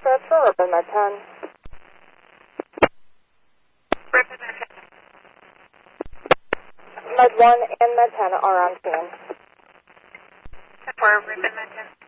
Dispatch for Ribbon Med 10. Ribbon Med 10. Med 1 and Med 10 are on scene. For Ribbon Med 10.